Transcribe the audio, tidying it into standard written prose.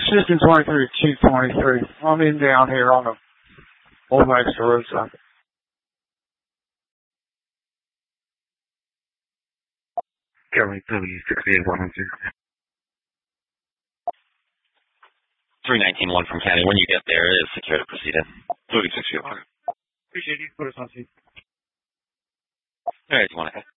System 23 to 223. I'm in down here on the Old Lancaster roadside. Kelly W68100. 319-1 from County. When you get there, it is secure to proceed in. 36 feet long. Appreciate you. Put us on seat. All right, you want to